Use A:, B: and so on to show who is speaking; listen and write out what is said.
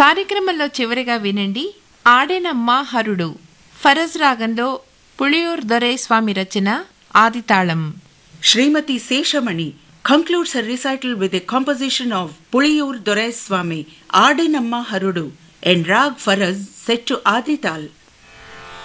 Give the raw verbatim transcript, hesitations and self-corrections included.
A: కార్యక్రమంలో చివరిగా వినండి ఆడేనమ్మ హరుడు ఫరజ్ రాగంలో పుళియూర్ దొరైస్వామి రచన ఆదితాళం.
B: Srimati Seshamani concludes her recital with a composition of Puliyur Doraiswami Adenamma Harudu and Rag Faraz set to Adital.